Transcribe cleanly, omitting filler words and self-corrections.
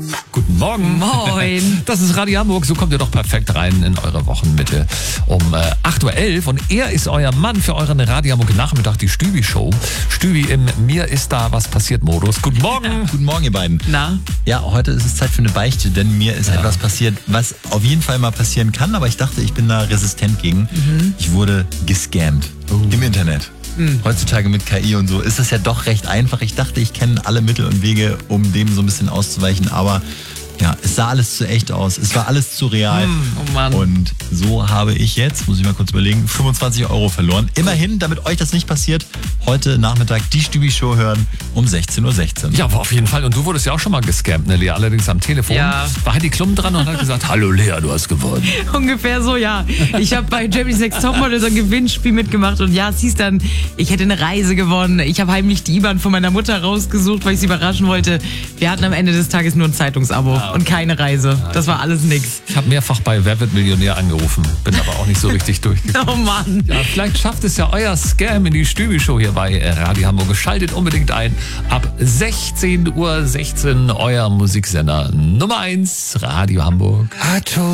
Guten Morgen. Moin. Das ist Radio Hamburg. So kommt ihr doch perfekt rein in eure Wochenmitte um 8.11 Uhr. Und er ist euer Mann für euren Radio Hamburg Nachmittag, die Stübi-Show. Stübi im Mir ist da was passiert Modus. Guten Morgen. Guten Morgen, ihr beiden. Na? Ja, heute ist es Zeit für eine Beichte, denn mir ist etwas passiert, was auf jeden Fall mal passieren kann, aber ich dachte, ich bin da resistent gegen. Ich wurde gescammt im Internet. Heutzutage mit KI und so ist das ja doch recht einfach. Ich dachte, ich kenne alle Mittel und Wege, um dem so ein bisschen auszuweichen, aber ja, es sah alles zu echt aus. Es war alles zu real. Oh Mann. Und so habe ich jetzt, muss ich mal kurz überlegen, 25 € verloren. Immerhin, damit euch das nicht passiert, heute Nachmittag die Stübi-Show hören um 16.16 Uhr. Ja, aber auf jeden Fall. Und du wurdest ja auch schon mal gescampt, ne, Lea? Allerdings am Telefon. Ja. War Heidi Klum dran und hat gesagt, hallo Lea, du hast gewonnen. Ungefähr so, ja. Ich habe bei Germany's Next Topmodel so ein Gewinnspiel mitgemacht und ja, es hieß dann, ich hätte eine Reise gewonnen. Ich habe heimlich die IBAN von meiner Mutter rausgesucht, weil ich sie überraschen wollte. Wir hatten am Ende des Tages nur ein Zeitungsabo und keine Reise. Das war alles nix. Ich habe mehrfach bei Wer wird Millionär angerufen, bin aber auch nicht so richtig durchgekommen. Oh Mann. Ja, vielleicht schafft es ja euer Scam in die Stübi-Show hier bei Radio Hamburg. Schaltet unbedingt ein. Ab 16.16 Uhr euer Musiksender Nummer 1, Radio Hamburg.